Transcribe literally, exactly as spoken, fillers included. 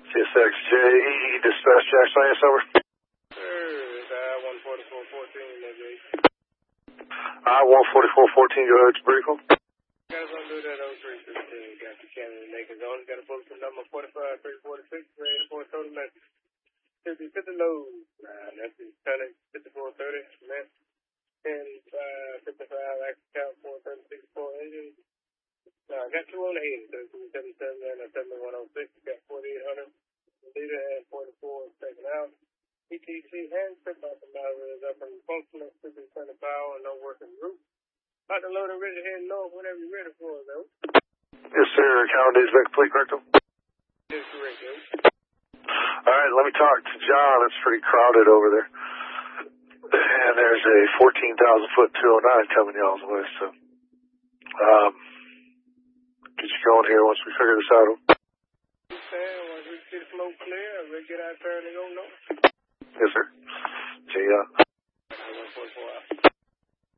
C S X J, dispatch Jackson, yes, over. Sir, it's I one forty-four fourteen, there, Jay. I one forty-four fourteen, go ahead, Sprinkle. Got us on do that oh three fifteen. Got the Canada Naked Zone. Got a bulletin number forty-five three forty-six, ready for a total message. fifty, fifty low. Uh, that's the Tonic fifty-four thirty, man. ten, five, fifty-five, active count, four thirty-six, four engine. Uh, got two on the eighty, thirty-two seventy-seven, and a seventy-one oh six. Got forty-eight hundred. Leader and forty-four taken out. E T C hand trip out the matter is up and functional, fifty percent of power, no working route. About to load and ready to head north whenever you're ready for it, though. Yes, sir. Calendar is back complete, correct? Yes, correct, though. All right, let me talk to John. It's pretty crowded over there. And there's a fourteen thousand foot two oh nine coming y'all's way, so. Um, get you going here once we figure this out. Once we see the smoke clear, we'll get out there and go north. Yes, sir. See ya.